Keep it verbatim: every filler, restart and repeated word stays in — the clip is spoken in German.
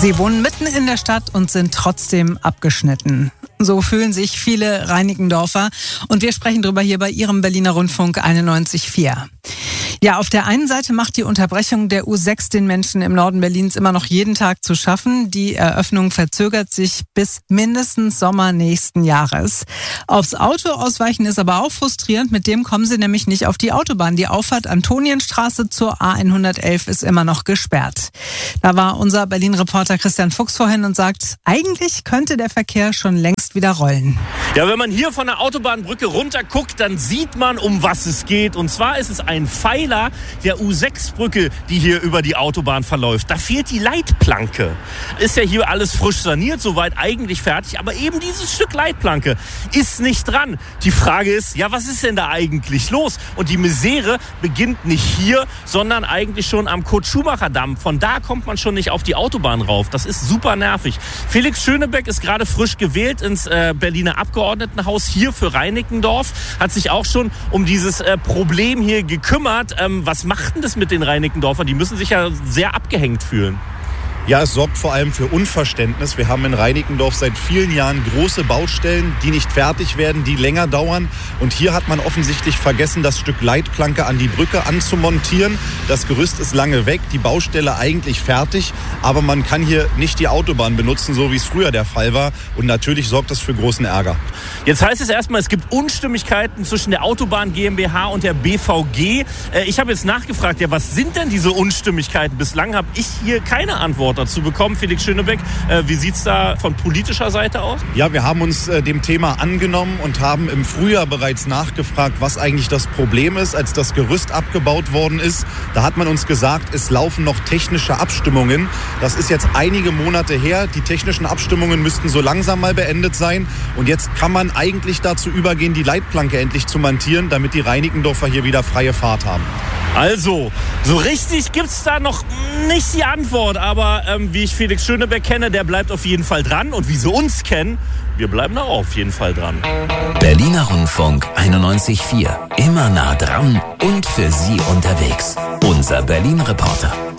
Sie wohnen mitten in der Stadt und sind trotzdem abgeschnitten. So fühlen sich viele Reinickendorfer. Und wir sprechen darüber hier bei Ihrem Berliner Rundfunk einundneunzig Komma vier. Ja, auf der einen Seite macht die Unterbrechung der U sechs den Menschen im Norden Berlins immer noch jeden Tag zu schaffen. Die Eröffnung verzögert sich bis mindestens Sommer nächsten Jahres. Aufs Auto ausweichen ist aber auch frustrierend. Mit dem kommen sie nämlich nicht auf die Autobahn. Die Auffahrt Antonienstraße zur A hundertelf ist immer noch gesperrt. Da war unser Berlin-Reporter Christian Fuchs vorhin und sagt, eigentlich könnte der Verkehr schon längst wieder rollen. Ja, wenn man hier von der Autobahnbrücke runter guckt, dann sieht man, um was es geht. Und zwar ist es ein Pfeiler der U sechs Brücke, die hier über die Autobahn verläuft. Da fehlt die Leitplanke. Ist ja hier alles frisch saniert, soweit eigentlich fertig. Aber eben dieses Stück Leitplanke ist nicht dran. Die Frage ist, ja, was ist denn da eigentlich los? Und die Misere beginnt nicht hier, sondern eigentlich schon am Kurt-Schumacher-Damm. Von da kommt man schon nicht auf die Autobahn rauf. Das ist super nervig. Felix Schönebeck ist gerade frisch gewählt ins äh, Berliner Abgeordnetenhaus hier für Reinickendorf. Hat sich auch schon um dieses äh, Problem hier gekümmert. Ähm, was macht denn das mit den Reinickendorfern? Die müssen sich ja sehr abgehängt fühlen. Ja, es sorgt vor allem für Unverständnis. Wir haben in Reinickendorf seit vielen Jahren große Baustellen, die nicht fertig werden, die länger dauern. Und hier hat man offensichtlich vergessen, das Stück Leitplanke an die Brücke anzumontieren. Das Gerüst ist lange weg, die Baustelle eigentlich fertig. Aber man kann hier nicht die Autobahn benutzen, so wie es früher der Fall war. Und natürlich sorgt das für großen Ärger. Jetzt heißt es erstmal, es gibt Unstimmigkeiten zwischen der Autobahn GmbH und der B V G. Äh, ich habe jetzt nachgefragt, ja, was sind denn diese Unstimmigkeiten? Bislang habe ich hier keine Antwort dazu bekommen. Felix Schönebeck, äh, wie sieht es da von politischer Seite aus? Ja, wir haben uns äh, dem Thema angenommen und haben im Frühjahr bereits nachgefragt, was eigentlich das Problem ist, als das Gerüst abgebaut worden ist. Da hat man uns gesagt, es laufen noch technische Abstimmungen. Das ist jetzt einige Monate her. Die technischen Abstimmungen müssten so langsam mal beendet sein. Und jetzt kann man eigentlich dazu übergehen, die Leitplanke endlich zu montieren, damit die Reinickendorfer hier wieder freie Fahrt haben. Also, so richtig gibt's da noch nicht die Antwort, aber ähm, wie ich Felix Schönebeck kenne, der bleibt auf jeden Fall dran. Und wie sie uns kennen, wir bleiben da auch auf jeden Fall dran. Berliner Rundfunk einundneunzig Komma vier. Immer nah dran und für Sie unterwegs. Unser Berlin-Reporter.